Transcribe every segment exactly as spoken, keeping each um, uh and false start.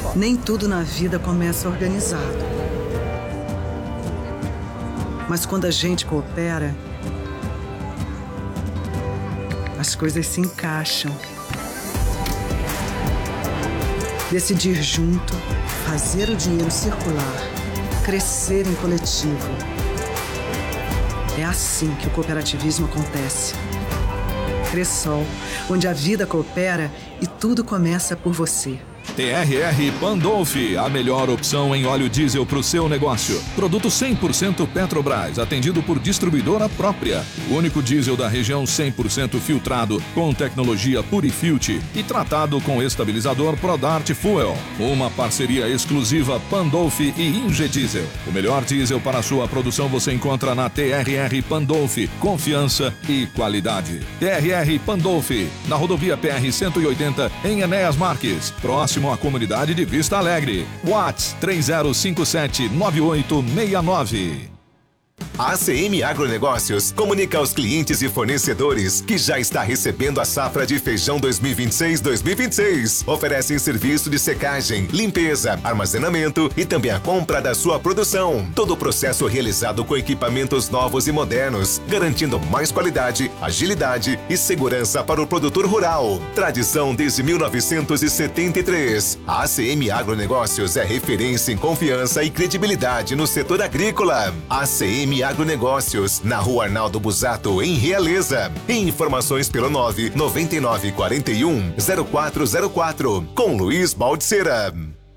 Nem tudo na vida começa organizado. Mas quando a gente coopera, as coisas se encaixam. Decidir junto, fazer o dinheiro circular, crescer em coletivo. É assim que o cooperativismo acontece. Cressol, onde a vida coopera e tudo começa por você. T R R Pandolfi, a melhor opção em óleo diesel para o seu negócio. Produto cem por cento Petrobras, atendido por distribuidora própria. O único diesel da região cem por cento filtrado, com tecnologia Purifilt e tratado com estabilizador Prodart Fuel. Uma parceria exclusiva Pandolfi e Ingediesel. O melhor diesel para a sua produção você encontra na T R R Pandolfi. Confiança e qualidade. T R R Pandolfi, na rodovia P R cento e oitenta, em Enéas Marques, próximo à comunidade de Vista Alegre. WhatsApp três zero cinco sete nove oito seis nove. A A C M Agronegócios comunica aos clientes e fornecedores que já está recebendo a safra de feijão dois mil e vinte e seis dois mil e vinte e seis. Oferecem serviço de secagem, limpeza, armazenamento e também a compra da sua produção. Todo o processo realizado com equipamentos novos e modernos, garantindo mais qualidade, agilidade e segurança para o produtor rural. Tradição desde mil novecentos e setenta e três. A A C M Agronegócios é referência em confiança e credibilidade no setor agrícola. A C M Agronegócios, na Rua Arnaldo Busato, em Realeza. Informações pelo nove nove nove quatro um zero quatro zero quatro, com Luiz Baldiceira.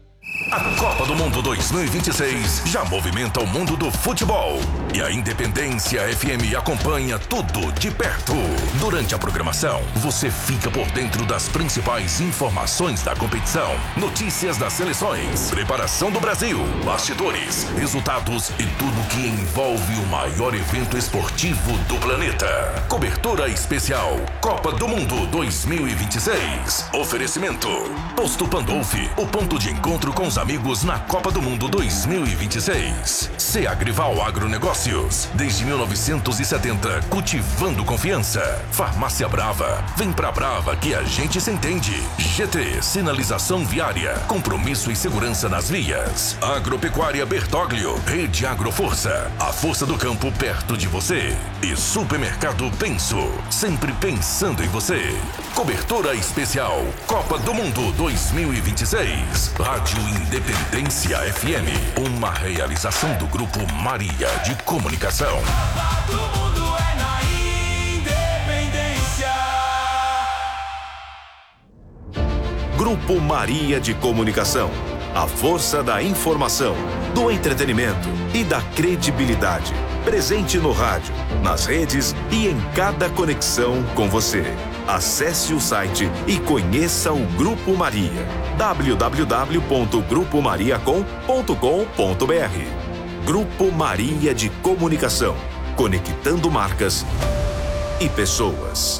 A Copa do Mundo dois mil e vinte e seis já movimenta o mundo do futebol. E a Independência F M acompanha tudo de perto. Durante a programação, você fica por dentro das principais informações da competição, notícias das seleções, preparação do Brasil, bastidores, resultados e tudo que envolve o maior evento esportivo do planeta. Cobertura especial Copa do Mundo dois mil e vinte e seis. Oferecimento Posto Pandolfi, o ponto de encontro com os amigos na Copa do Mundo dois mil e vinte e seis. C Agrival Agronegócios, desde mil novecentos e setenta, cultivando confiança. Farmácia Brava, vem pra Brava que a gente se entende. G T, sinalização viária, compromisso e segurança nas vias. Agropecuária Bertoglio, Rede Agroforça, a força do campo perto de você. E Supermercado Penso, sempre pensando em você. Cobertura especial Copa do Mundo dois mil e vinte e seis. Rádio Independência F M, uma realização do Grupo Maria de Comunicação. Copa do Mundo é na Independência. Grupo Maria de Comunicação. A força da informação, do entretenimento e da credibilidade. Presente no rádio, nas redes e em cada conexão com você. Acesse o site e conheça o Grupo Maria. w w w ponto grupo maria com ponto com ponto b r. Grupo Maria de Comunicação. Conectando marcas e pessoas.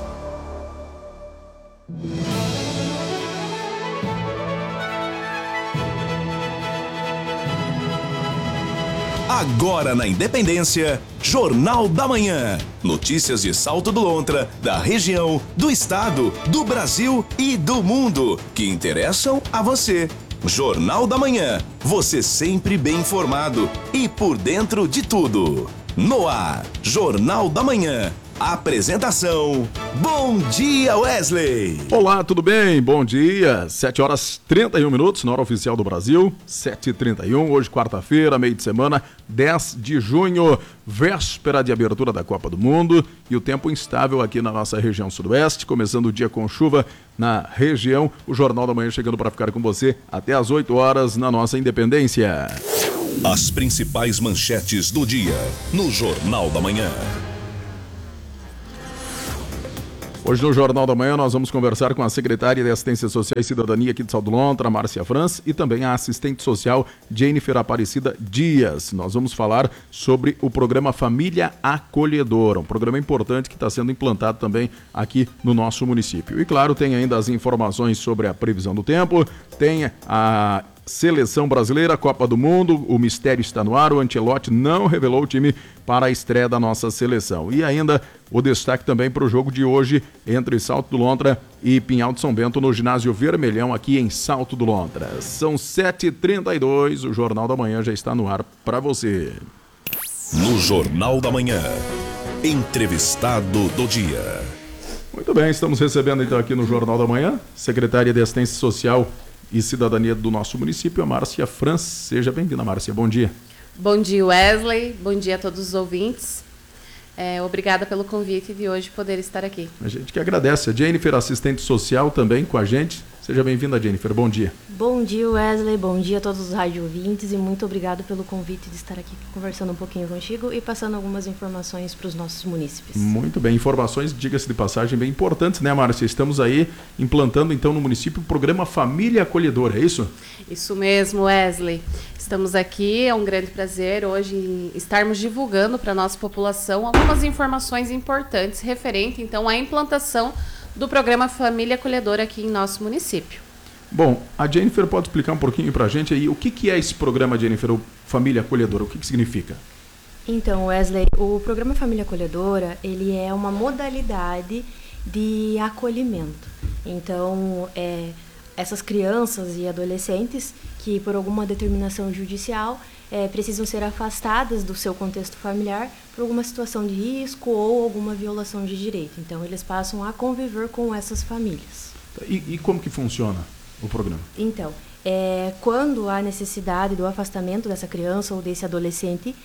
Agora na Independência, Jornal da Manhã. Notícias de Salto do Lontra, da região, do estado, do Brasil e do mundo, que interessam a você. Jornal da Manhã, você sempre bem informado e por dentro de tudo. No ar, Jornal da Manhã. Apresentação, Bom Dia Wesley. Olá, tudo bem? Bom dia, sete horas e trinta e um minutos na hora oficial do Brasil, sete e trinta e um, hoje quarta-feira, meio de semana, dez de junho, véspera de abertura da Copa do Mundo e o tempo instável aqui na nossa região sudoeste, começando o dia com chuva na região, o Jornal da Manhã chegando para ficar com você até às oito horas na nossa Independência. As principais manchetes do dia no Jornal da Manhã. Hoje no Jornal da Manhã nós vamos conversar com a secretária de Assistência Social e Cidadania aqui de Salto do Lontra, Márcia Franz, e também a assistente social Jennifer Aparecida Dias. Nós vamos falar sobre o programa Família Acolhedora, um programa importante que está sendo implantado também aqui no nosso município. E claro, tem ainda as informações sobre a previsão do tempo, tem a Seleção brasileira, Copa do Mundo, o mistério está no ar, o Ancelotti não revelou o time para a estreia da nossa seleção. E ainda o destaque também para o jogo de hoje entre Salto do Lontra e Pinhal de São Bento no ginásio Vermelhão aqui em Salto do Lontra. São sete e trinta e dois, o Jornal da Manhã já está no ar para você. No Jornal da Manhã, entrevistado do dia. Muito bem, estamos recebendo então aqui no Jornal da Manhã, secretária de Assistência Social e Cidadania do nosso município, a Márcia Franz. Seja bem-vinda, Márcia. Bom dia. Bom dia, Wesley. Bom dia a todos os ouvintes. É, obrigada pelo convite de hoje poder estar aqui. A gente que agradece. A Jennifer, assistente social, também com a gente. Seja bem-vinda, Jennifer. Bom dia. Bom dia, Wesley. Bom dia a todos os rádio ouvintes e muito obrigado pelo convite de estar aqui conversando um pouquinho contigo e passando algumas informações para os nossos munícipes. Muito bem. Informações, diga-se de passagem, bem importantes, né, Márcia? Estamos aí implantando, então, no município o programa Família Acolhedora, é isso? Isso mesmo, Wesley. Estamos aqui, é um grande prazer hoje estarmos divulgando para a nossa população algumas informações importantes referente, então, à implantação do programa Família Acolhedora aqui em nosso município. Bom, a Jennifer pode explicar um pouquinho para a gente aí o que, que é esse programa, Jennifer, o Família Acolhedora, o que, que significa? Então, Wesley, o programa Família Acolhedora, ele é uma modalidade de acolhimento. Então, é, essas crianças e adolescentes que, por alguma determinação judicial, é, precisam ser afastadas do seu contexto familiar por alguma situação de risco ou alguma violação de direito. Então, eles passam a conviver com essas famílias. E, e como que funciona o programa? Então, é, quando há necessidade do afastamento dessa criança ou desse adolescente,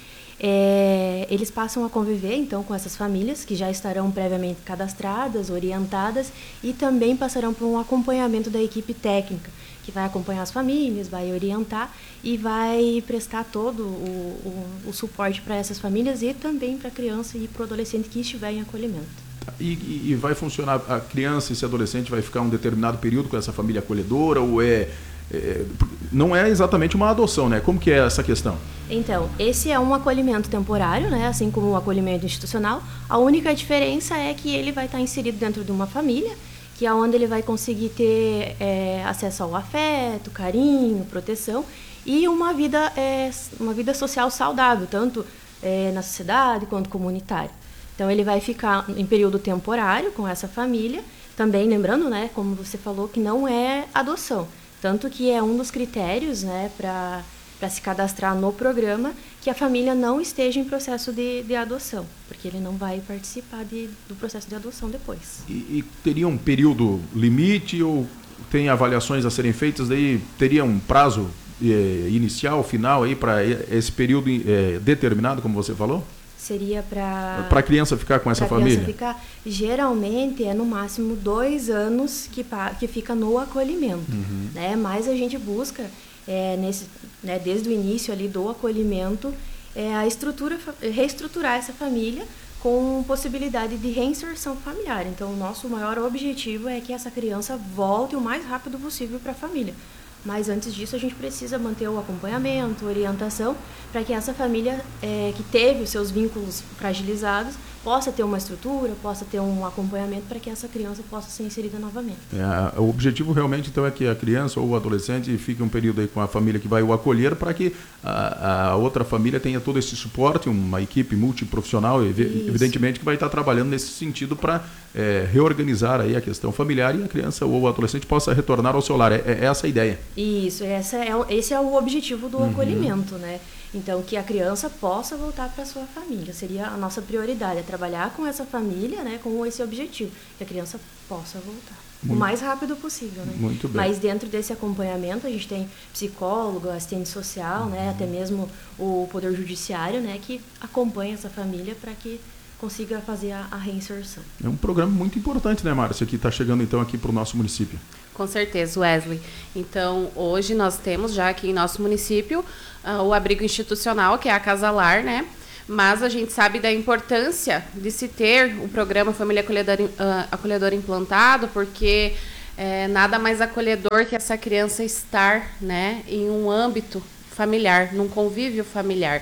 é, eles passam a conviver, então, com essas famílias que já estarão previamente cadastradas, orientadas e também passarão por um acompanhamento da equipe técnica, que vai acompanhar as famílias, vai orientar e vai prestar todo o, o, o suporte para essas famílias e também para a criança e para o adolescente que estiver em acolhimento. E, e vai funcionar, a criança e esse adolescente vai ficar um determinado período com essa família acolhedora ou é, é... Não é exatamente uma adoção, né? Como que é essa questão? Então, esse é um acolhimento temporário, né? Assim como o acolhimento institucional. A única diferença é que ele vai estar inserido dentro de uma família, que é onde ele vai conseguir ter é, acesso ao afeto, carinho, proteção e uma vida, é, uma vida social saudável, tanto é, na sociedade quanto comunitária. Então, ele vai ficar em período temporário com essa família, também lembrando, né, como você falou, que não é adoção, tanto que é um dos critérios, né, para para se cadastrar no programa, que a família não esteja em processo de, de adoção, porque ele não vai participar de, do processo de adoção depois. E, e teria um período limite ou tem avaliações a serem feitas, daí teria um prazo eh, inicial, final aí para esse período eh, determinado, como você falou? Seria para... Para a criança ficar com essa família? Ficar, geralmente é no máximo dois anos que, que fica no acolhimento, uhum. né? Mas a gente busca... É, nesse, né, desde o início ali do acolhimento, é, a estrutura, reestruturar essa família com possibilidade de reinserção familiar. Então, o nosso maior objetivo é que essa criança volte o mais rápido possível para a família. Mas antes disso, a gente precisa manter o acompanhamento, orientação, para que essa família é, que teve os seus vínculos fragilizados possa ter uma estrutura, possa ter um acompanhamento para que essa criança possa ser inserida novamente. É, o objetivo realmente então é que a criança ou o adolescente fique um período aí com a família que vai o acolher para que a, a outra família tenha todo esse suporte, uma equipe multiprofissional, ev- evidentemente que vai estar trabalhando nesse sentido para é, reorganizar aí a questão familiar e a criança ou o adolescente possa retornar ao seu lar. É, é essa a ideia. Isso, essa é, esse é o objetivo do uhum. acolhimento, né? Então, que a criança possa voltar para a sua família. Seria a nossa prioridade, é trabalhar com essa família, né, com esse objetivo, que a criança possa voltar. Muito, o mais rápido possível, né? Muito bem. Mas dentro desse acompanhamento, a gente tem psicólogo, assistente social, uhum. né, até mesmo o Poder Judiciário, né, que acompanha essa família para que consiga fazer a, a reinserção. É um programa muito importante, né, Márcia, que está chegando então aqui para o nosso município. Com certeza, Wesley. Então, hoje nós temos já aqui em nosso município uh, o abrigo institucional, que é a Casa Lar, né? Mas a gente sabe da importância de se ter o programa Família Acolhedora, uh, Acolhedora implantado, porque é nada mais acolhedor que essa criança estar, né, em um âmbito familiar, num convívio familiar.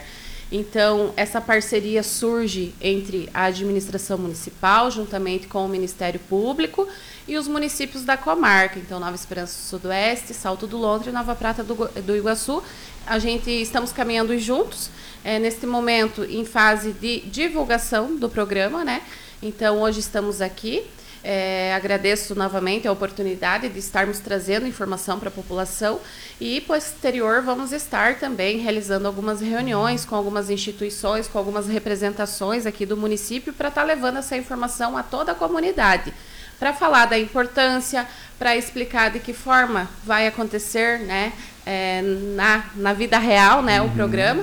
Então, essa parceria surge entre a administração municipal, juntamente com o Ministério Público, e os municípios da comarca. Então, Nova Esperança do Sudoeste, Salto do Lontra e Nova Prata do, do Iguaçu. A gente estamos caminhando juntos, é, neste momento em fase de divulgação do programa, né? Então, hoje estamos aqui. É, agradeço novamente a oportunidade de estarmos trazendo informação para a população e, posterior, vamos estar também realizando algumas reuniões com algumas instituições, com algumas representações aqui do município para estar levando essa informação a toda a comunidade, para falar da importância, para explicar de que forma vai acontecer, né, é, na, na vida real, né, uhum. o programa.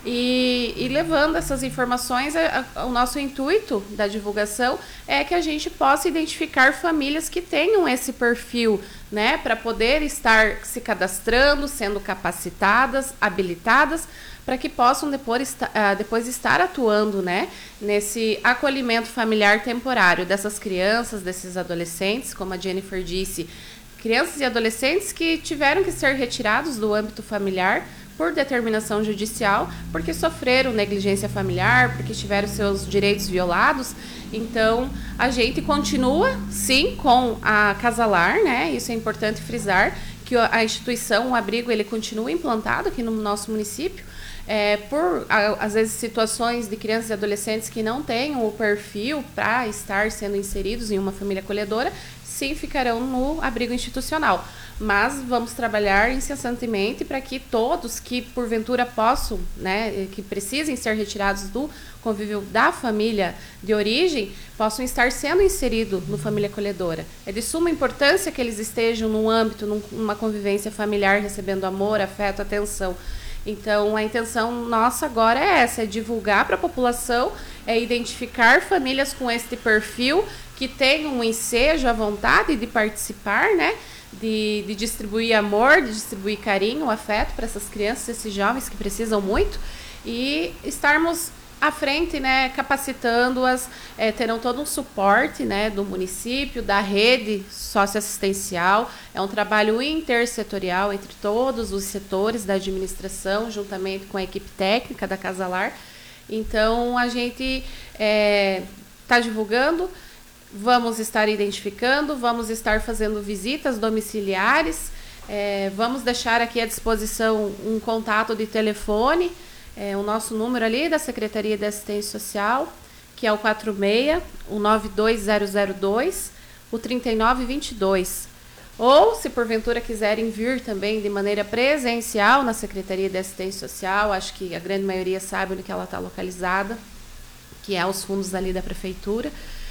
E, e levando essas informações, a, a, o nosso intuito da divulgação é que a gente possa identificar famílias que tenham esse perfil, né, para poder estar se cadastrando, sendo capacitadas, habilitadas, para que possam depois, uh, depois estar atuando, né, nesse acolhimento familiar temporário dessas crianças, desses adolescentes, como a Jennifer disse, crianças e adolescentes que tiveram que ser retirados do âmbito familiar por determinação judicial, porque sofreram negligência familiar, porque tiveram seus direitos violados. Então, a gente continua, sim, com a Casalar, né? Isso é importante frisar, que a instituição, o abrigo, ele continua implantado aqui no nosso município, é, por, às vezes, situações de crianças e adolescentes que não têm o perfil para estar sendo inseridos em uma família acolhedora, sim, ficarão no abrigo institucional. Mas vamos trabalhar incessantemente para que todos que, porventura, possam, né, que precisem ser retirados do convívio da família de origem, possam estar sendo inseridos no família acolhedora. É de suma importância que eles estejam num âmbito, numa convivência familiar, recebendo amor, afeto, atenção. Então, a intenção nossa agora é essa, é divulgar para a população, é identificar famílias com este perfil, que tenham um ensejo, a vontade de participar, né? De, de distribuir amor, de distribuir carinho, afeto para essas crianças, esses jovens que precisam muito, e estarmos à frente, né, capacitando-as, é, terão todo um suporte, né, do município, da rede socioassistencial. É um trabalho intersetorial entre todos os setores da administração, juntamente com a equipe técnica da Casalar. Então, a gente está é, divulgando, vamos estar identificando, vamos estar fazendo visitas domiciliares, é, vamos deixar aqui à disposição um contato de telefone, é, o nosso número ali da Secretaria de Assistência Social, que é o quatro seis, o nove dois zero zero dois, o trinta e nove vinte e dois. Ou, se porventura quiserem vir também de maneira presencial na Secretaria de Assistência Social, acho que a grande maioria sabe onde que ela está localizada, que é os fundos ali da Prefeitura.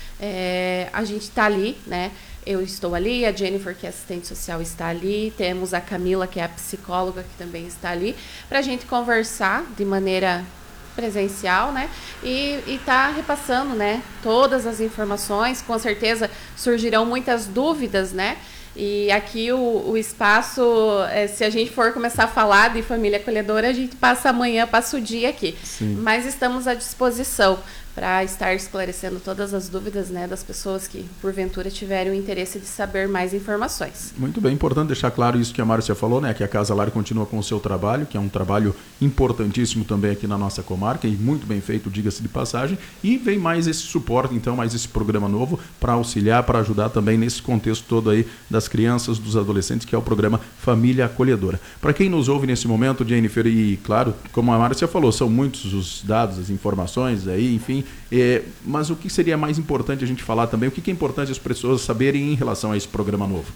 É, a gente está ali, né? Eu estou ali, a Jennifer, que é assistente social, está ali, temos a Camila, que é a psicóloga, que também está ali, para a gente conversar de maneira presencial, né? E estar tá repassando, né, todas as informações. Com certeza surgirão muitas dúvidas, né? E aqui o, o espaço, é, se a gente for começar a falar de família acolhedora, a gente passa amanhã, passa o dia aqui. Sim. Mas estamos à disposição para estar esclarecendo todas as dúvidas, né, das pessoas que, porventura, tiverem o interesse de saber mais informações. Muito bem, importante deixar claro isso que a Márcia falou, né, que a Casalar continua com o seu trabalho, que é um trabalho importantíssimo também aqui na nossa comarca, e muito bem feito, diga-se de passagem, e vem mais esse suporte, então, mais esse programa novo para auxiliar, para ajudar também nesse contexto todo aí das crianças, dos adolescentes, que é o programa Família Acolhedora. Para quem nos ouve nesse momento, Jennifer, e claro, como a Márcia falou, são muitos os dados, as informações aí, enfim, É, mas o que seria mais importante a gente falar também? O que é importante as pessoas saberem em relação a esse programa novo?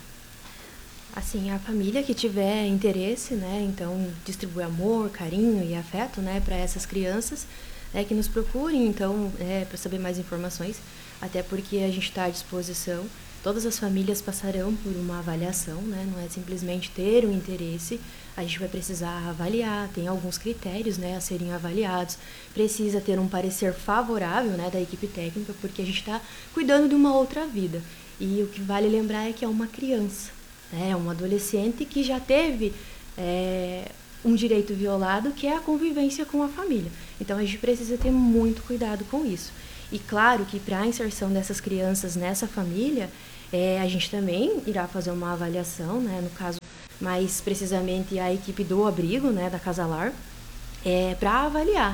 Assim, a família que tiver interesse, né, então distribui amor, carinho e afeto, né, para essas crianças, é que nos procurem, então, é, para saber mais informações, até porque a gente está à disposição. Todas as famílias passarão por uma avaliação, né? Não é simplesmente ter um interesse, a gente vai precisar avaliar, tem alguns critérios, né, a serem avaliados, precisa ter um parecer favorável, né, da equipe técnica, porque a gente está cuidando de uma outra vida. E o que vale lembrar é que é uma criança, né, um adolescente que já teve é, um direito violado, que é a convivência com a família. Então a gente precisa ter muito cuidado com isso. E claro que para a inserção dessas crianças nessa família, é, a gente também irá fazer uma avaliação, né, no caso, mais precisamente a equipe do abrigo, né, da Casalar, é, para avaliar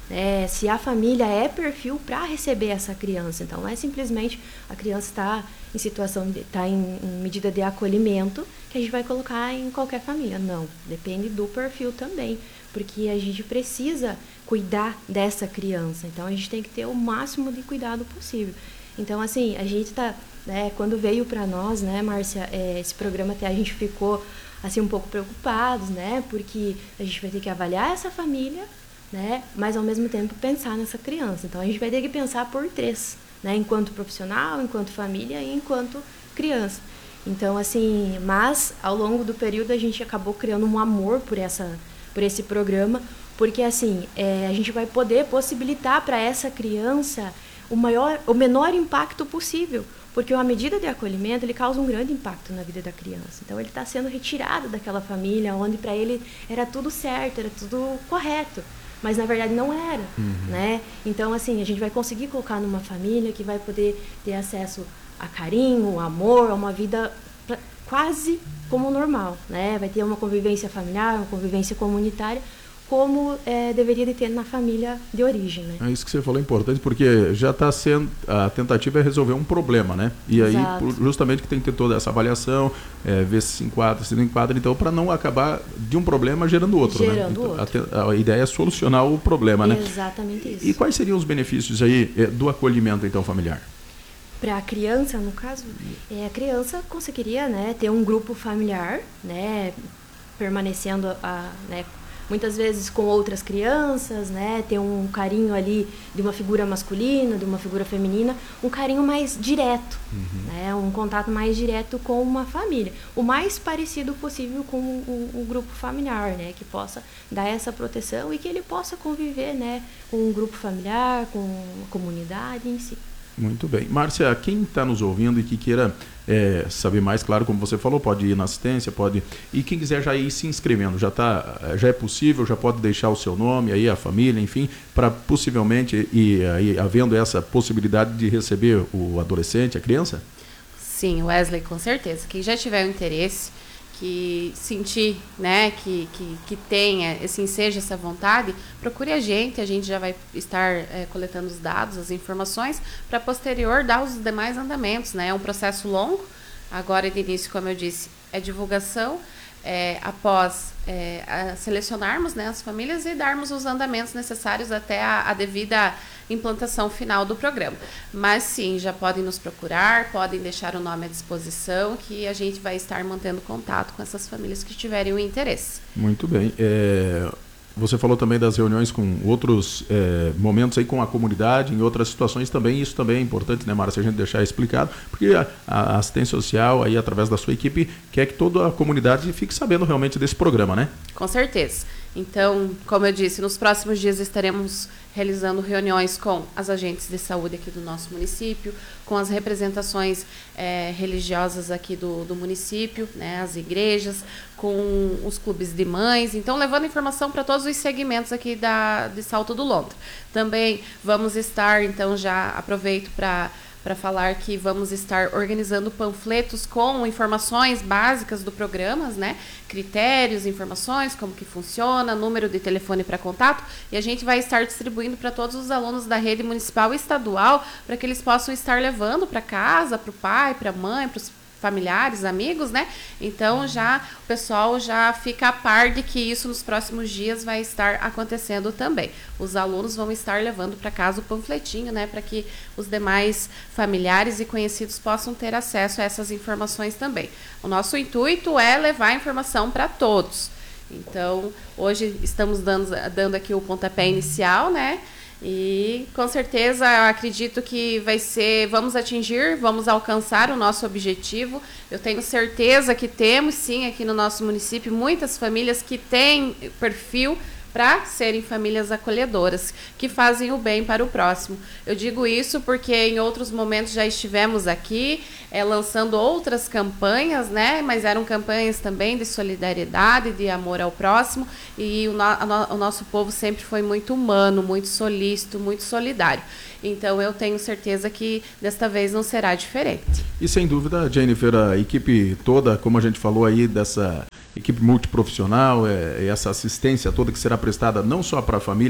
É, se a família é perfil para receber essa criança. Então, não é simplesmente a criança está em situação, está em, em medida de acolhimento, que a gente vai colocar em qualquer família. Não, depende do perfil também, porque a gente precisa cuidar dessa criança. Então, a gente tem que ter o máximo de cuidado possível. Então, assim, a gente está, né, quando veio para nós, né, Márcia, é, esse programa até a gente ficou, assim, um pouco preocupados, né, porque a gente vai ter que avaliar essa família, né, mas ao mesmo tempo pensar nessa criança. Então a gente vai ter que pensar por três, né, enquanto profissional, enquanto família e enquanto criança. Então assim, mas ao longo do período a gente acabou criando um amor por essa, por esse programa, porque assim é, a gente vai poder possibilitar para essa criança o maior, o menor impacto possível, porque uma medida de acolhimento ele causa um grande impacto na vida da criança. Então ele está sendo retirado daquela família onde para ele era tudo certo, era tudo correto. Mas na verdade não era, uhum. né? Então assim, a gente vai conseguir colocar numa família que vai poder ter acesso a carinho, amor, a uma vida pra, quase como normal, né? Vai ter uma convivência familiar, uma convivência comunitária, como é, deveria de ter na família de origem, né? É isso que você falou, é importante, porque já está sendo, a tentativa é resolver um problema, né? E aí, Exato. justamente que tem que ter toda essa avaliação, é, ver se se enquadra, se não enquadra, então, para não acabar de um problema gerando outro, gerando né? Então, outro. A, a ideia é solucionar o problema, né? Exatamente isso. E quais seriam os benefícios aí é, do acolhimento, então, familiar? Para a criança, no caso, é, a criança conseguiria, né, ter um grupo familiar, né, permanecendo a, né, muitas vezes com outras crianças, né, ter um carinho ali de uma figura masculina, de uma figura feminina, um carinho mais direto, uhum. né, um contato mais direto com uma família, o mais parecido possível com o, o grupo familiar, né, que possa dar essa proteção e que ele possa conviver, né, com um grupo familiar, com a comunidade em si. Muito bem. Márcia, quem está nos ouvindo e que queira é, saber mais, claro, como você falou, pode ir na assistência, pode... E quem quiser já ir se inscrevendo, já, tá, já é possível, já pode deixar o seu nome, aí a família, enfim, para possivelmente, e aí, havendo essa possibilidade de receber o adolescente, a criança? Sim, Wesley, com certeza. Quem já tiver o interesse, que sentir, né, que, que, que tenha, assim, seja essa vontade, procure a gente, a gente já vai estar é, coletando os dados, as informações, para posterior dar os demais andamentos, né, é um processo longo, agora de início, como eu disse, é divulgação, é, após é, a selecionarmos, né, as famílias e darmos os andamentos necessários até a, a devida implantação final do programa. Mas sim, já podem nos procurar, podem deixar o nome à disposição, que a gente vai estar mantendo contato com essas famílias que tiverem o interesse. Muito bem. É, você falou também das reuniões com outros é, momentos aí com a comunidade, em outras situações também, isso também é importante, né, Márcia, a gente deixar explicado, porque a, a assistência social, aí, através da sua equipe, quer que toda a comunidade fique sabendo realmente desse programa, né? Com certeza. Então, como eu disse, nos próximos dias estaremos realizando reuniões com as agentes de saúde aqui do nosso município, com as representações é, religiosas aqui do, do município, né, as igrejas, com os clubes de mães, então levando informação para todos os segmentos aqui da, de Salto do Lontra. Também vamos estar, então já aproveito para para falar que vamos estar organizando panfletos com informações básicas do programa, né? Critérios, informações, como que funciona, número de telefone para contato, e a gente vai estar distribuindo para todos os alunos da rede municipal e estadual, para que eles possam estar levando para casa, para o pai, para a mãe, para os familiares, amigos, né? Então já o pessoal já fica a par de que isso nos próximos dias vai estar acontecendo também. Os alunos vão estar levando para casa o panfletinho, né? Para que os demais familiares e conhecidos possam ter acesso a essas informações também. O nosso intuito é levar a informação para todos. Então, hoje estamos dando, dando aqui o pontapé inicial, né? E com certeza eu acredito que vai ser, vamos atingir, vamos alcançar o nosso objetivo. Eu tenho certeza que temos sim aqui no nosso município muitas famílias que têm perfil para serem famílias acolhedoras, que fazem o bem para o próximo. Eu digo isso porque em outros momentos já estivemos aqui é, lançando outras campanhas, né? Mas eram campanhas também de solidariedade, de amor ao próximo, e o, no, a, o nosso povo sempre foi muito humano, muito solícito, muito solidário. Então eu tenho certeza que desta vez não será diferente. E sem dúvida, Jennifer, a equipe toda, como a gente falou aí, dessa equipe multiprofissional, é, essa assistência toda que será prestada não só para a família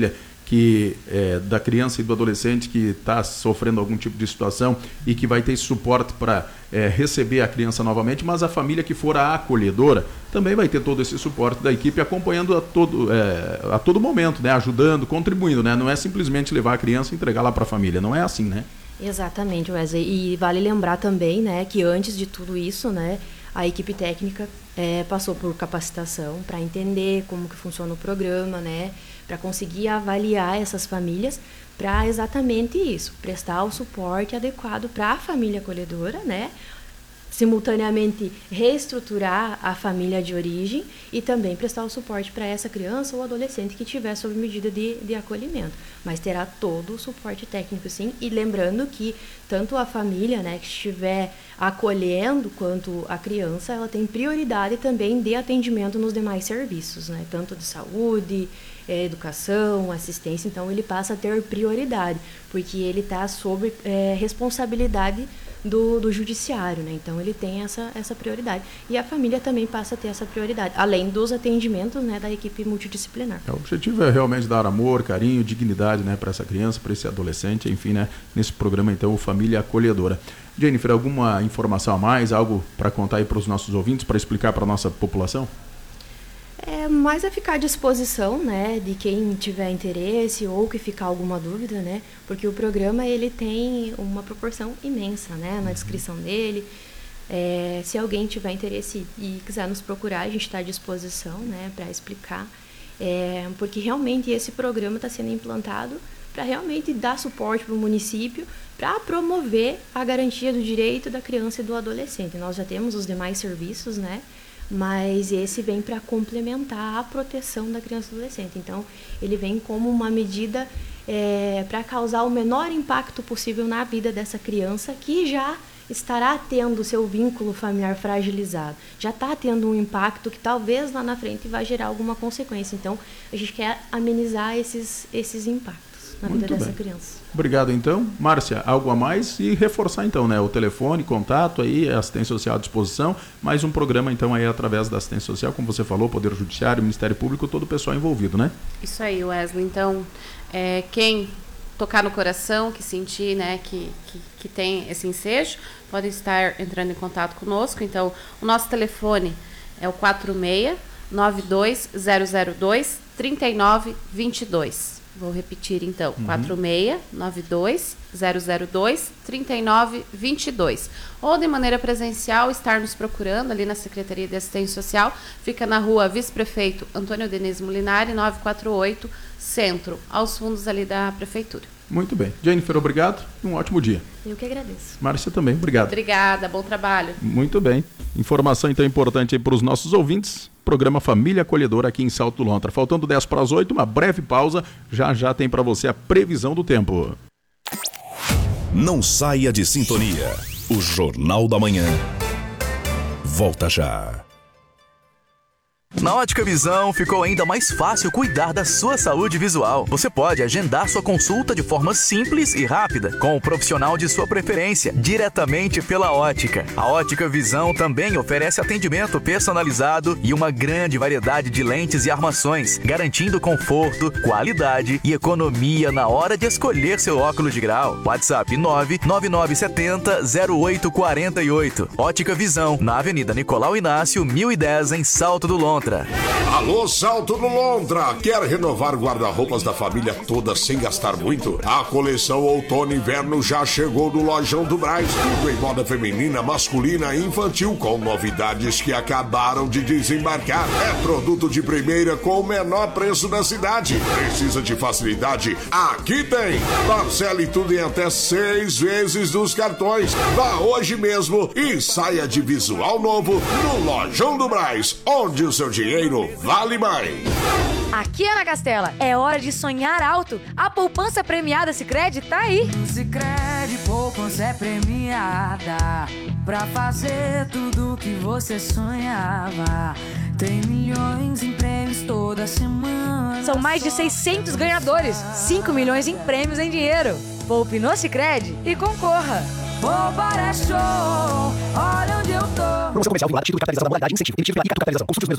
que é, da criança e do adolescente que está sofrendo algum tipo de situação e que vai ter esse suporte para é, receber a criança novamente, mas a família que for a acolhedora também vai ter todo esse suporte da equipe acompanhando a todo, é, a todo momento, né? Ajudando, contribuindo, né? Não é simplesmente levar a criança e entregar lá para a família, não é assim, né? Exatamente, Wesley. E vale lembrar também, né, que antes de tudo isso, né, a equipe técnica é, passou por capacitação para entender como que funciona o programa, né, para conseguir avaliar essas famílias para exatamente isso, prestar o suporte adequado para a família acolhedora, né, simultaneamente reestruturar a família de origem e também prestar o suporte para essa criança ou adolescente que estiver sob medida de, de acolhimento. Mas terá todo o suporte técnico, sim, e lembrando que tanto a família, né, que estiver acolhendo quanto a criança, ela tem prioridade também de atendimento nos demais serviços, né, tanto de saúde, é, educação, assistência, então ele passa a ter prioridade, porque ele está sob é, responsabilidade Do, do judiciário, né? Então ele tem essa, essa prioridade. E a família também passa a ter essa prioridade, além dos atendimentos, né, da equipe multidisciplinar. O objetivo é realmente dar amor, carinho, dignidade, né, para essa criança, para esse adolescente, enfim, né, nesse programa, então, o Família Acolhedora. Jennifer, alguma informação a mais, algo para contar aí para os nossos ouvintes, para explicar para a nossa população? É mais a ficar à disposição, né, de quem tiver interesse ou que ficar alguma dúvida, né, porque o programa ele tem uma proporção imensa, né, na descrição dele. É, se alguém tiver interesse e quiser nos procurar, a gente está à disposição, né, para explicar, é, porque realmente esse programa está sendo implantado para realmente dar suporte para o município, para promover a garantia do direito da criança e do adolescente. Nós já temos os demais serviços, né, mas esse vem para complementar a proteção da criança e do adolescente. Então, ele vem como uma medida é, para causar o menor impacto possível na vida dessa criança que já estará tendo seu vínculo familiar fragilizado. Já está tendo um impacto que talvez lá na frente vai gerar alguma consequência. Então, a gente quer amenizar esses, esses impactos na vida Muito dessa bem. criança. Obrigado, então. Márcia, algo a mais? E reforçar, então, né, o telefone, contato aí, assistência social à disposição, mais um programa, então, aí através da assistência social, como você falou, Poder Judiciário, Ministério Público, todo o pessoal envolvido, né? Isso aí, Wesley. Então, é, quem tocar no coração, que sentir, né, que, que, que tem esse ensejo, pode estar entrando em contato conosco. Então, o nosso telefone é o quatro seis nove dois zero zero dois três nove dois dois. Vou repetir, então, uhum. quatro seis nove dois zero zero dois três nove dois dois. Ou de maneira presencial, estar nos procurando ali na Secretaria de Assistência Social. Fica na rua Vice-Prefeito Antônio Denise Molinari, novecentos e quarenta e oito, Centro, aos fundos ali da Prefeitura. Muito bem. Jennifer, obrigado e um ótimo dia. Eu que agradeço. Márcia também, obrigado. Obrigada, bom trabalho. Muito bem. Informação, então, importante aí para os nossos ouvintes. Programa Família Acolhedora aqui em Salto do Lontra. Faltando dez para as oito, uma breve pausa. Já já tem para você a previsão do tempo. Não saia de sintonia. O Jornal da Manhã volta já. Na Ótica Visão ficou ainda mais fácil cuidar da sua saúde visual. Você pode agendar sua consulta de forma simples e rápida, com o profissional de sua preferência, diretamente pela ótica. A Ótica Visão também oferece atendimento personalizado e uma grande variedade de lentes e armações, garantindo conforto, qualidade e economia na hora de escolher seu óculos de grau. WhatsApp nove nove nove sete zero zero oito quatro oito. Ótica Visão, na Avenida Nicolau Inácio, mil e dez, em Salto do Lontra. Alô, Salto do Lontra! Quer renovar guarda-roupas da família toda sem gastar muito? A coleção Outono e Inverno já chegou no Lojão do Brás. Tudo em moda feminina, masculina e infantil, com novidades que acabaram de desembarcar. É produto de primeira com o menor preço da cidade. Precisa de facilidade? Aqui tem! Parcele tudo em até seis vezes dos cartões. Vá hoje mesmo e saia de visual novo no Lojão do Brás, onde o seu dinheiro vale mais. Aqui, Ana Castela, é hora de sonhar alto. A poupança premiada Sicredi tá aí. No Sicredi, poupança é premiada pra fazer tudo que você sonhava. Tem milhões em prêmios toda semana. São mais de seiscentos ganhadores, cinco milhões em prêmios em dinheiro. Poupe no Sicredi e concorra. Poupar é show, olha onde eu tô. Promoção comercial vinculada, título de capitalização da modalidade, incentivo, emitido pela I C A capitalização. Consulte os